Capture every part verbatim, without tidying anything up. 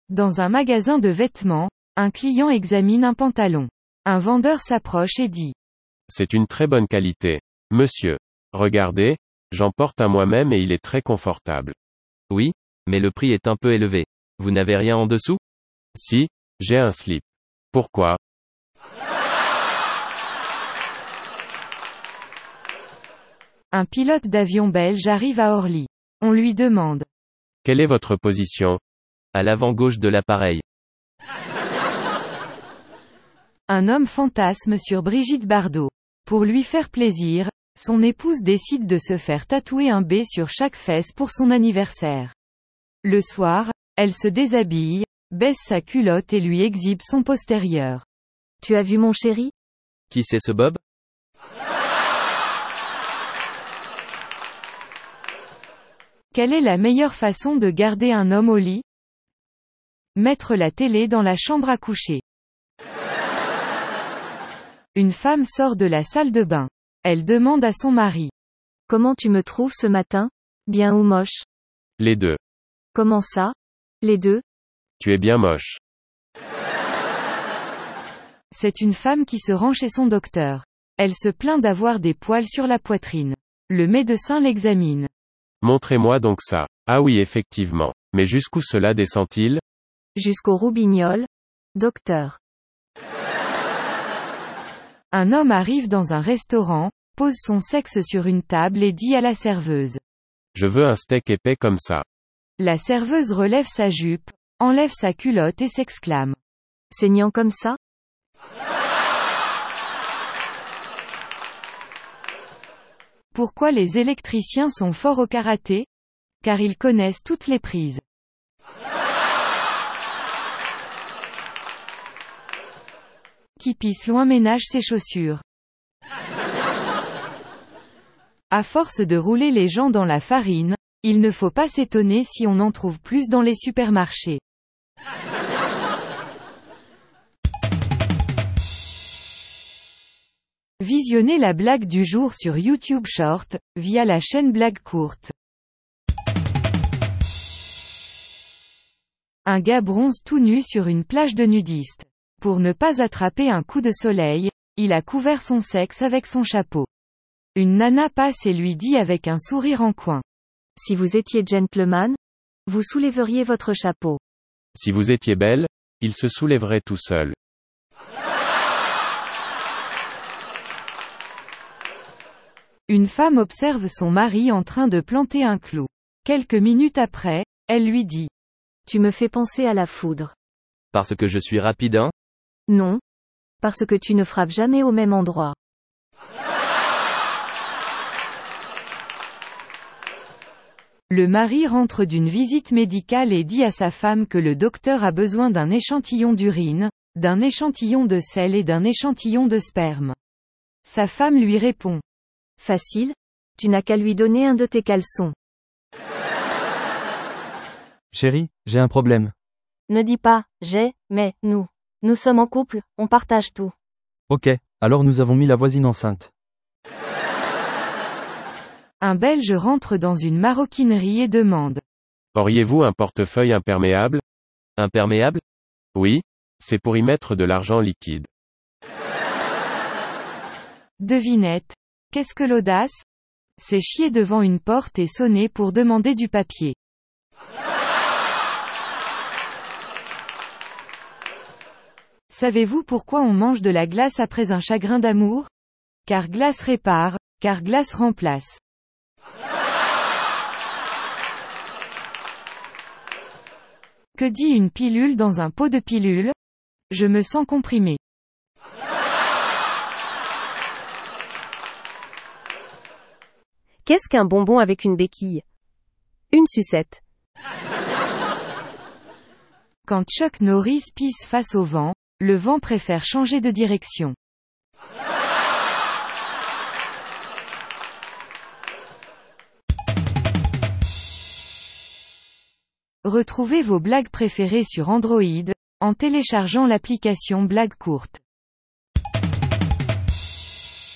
Dans un magasin de vêtements, un client examine un pantalon. Un vendeur s'approche et dit. C'est une très bonne qualité. Monsieur. Regardez, j'en porte un moi-même et il est très confortable. Oui, mais le prix est un peu élevé. Vous n'avez rien en dessous? Si, j'ai un slip. Pourquoi? Un pilote d'avion belge arrive à Orly. On lui demande. Quelle est votre position? À l'avant gauche de l'appareil. Un homme fantasme sur Brigitte Bardot. Pour lui faire plaisir, son épouse décide de se faire tatouer un B sur chaque fesse pour son anniversaire. Le soir, elle se déshabille, baisse sa culotte et lui exhibe son postérieur. Tu as vu mon chéri? Qui c'est ce Bob? Quelle est la meilleure façon de garder un homme au lit? Mettre la télé dans la chambre à coucher. Une femme sort de la salle de bain. Elle demande à son mari. Comment tu me trouves ce matin? Bien ou moche? Les deux. Comment ça? Les deux? Tu es bien moche. C'est une femme qui se rend chez son docteur. Elle se plaint d'avoir des poils sur la poitrine. Le médecin l'examine. Montrez-moi donc ça. Ah oui, effectivement. Mais jusqu'où cela descend-il? Jusqu'au roubignoles. Docteur. Un homme arrive dans un restaurant, pose son sexe sur une table et dit à la serveuse. Je veux un steak épais comme ça. La serveuse relève sa jupe, enlève sa culotte et s'exclame. Saignant comme ça? Pourquoi les électriciens sont forts au karaté? Car ils connaissent toutes les prises. Qui pisse loin ménage ses chaussures. À force de rouler les gens dans la farine, il ne faut pas s'étonner si on en trouve plus dans les supermarchés. Visionnez la blague du jour sur YouTube Short, via la chaîne Blague Courte. Un gars bronze tout nu sur une plage de nudistes. Pour ne pas attraper un coup de soleil, il a couvert son sexe avec son chapeau. Une nana passe et lui dit avec un sourire en coin. Si vous étiez gentleman, vous soulèveriez votre chapeau. Si vous étiez belle, il se soulèverait tout seul. Une femme observe son mari en train de planter un clou. Quelques minutes après, elle lui dit. Tu me fais penser à la foudre. Parce que je suis rapide, hein? Non. Parce que tu ne frappes jamais au même endroit. Le mari rentre d'une visite médicale et dit à sa femme que le docteur a besoin d'un échantillon d'urine, d'un échantillon de sel et d'un échantillon de sperme. Sa femme lui répond. Facile, tu n'as qu'à lui donner un de tes caleçons. Chérie, j'ai un problème. Ne dis pas, j'ai, mais, nous. Nous sommes en couple, on partage tout. Ok, alors nous avons mis la voisine enceinte. Un Belge rentre dans une maroquinerie et demande. Auriez-vous un portefeuille imperméable? Imperméable? Oui, c'est pour y mettre de l'argent liquide. Devinette. Qu'est-ce que l'audace? C'est chier devant une porte et sonner pour demander du papier. Savez-vous pourquoi on mange de la glace après un chagrin d'amour? Car glace répare, car glace remplace. Que dit une pilule dans un pot de pilule? Je me sens comprimé. Qu'est-ce qu'un bonbon avec une béquille? Une sucette. Quand Chuck Norris pisse face au vent, le vent préfère changer de direction. Retrouvez vos blagues préférées sur Android, en téléchargeant l'application Blague Courte.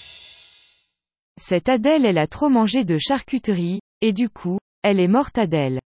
Cette Adèle elle a trop mangé de charcuterie, et du coup, elle est morte Adèle.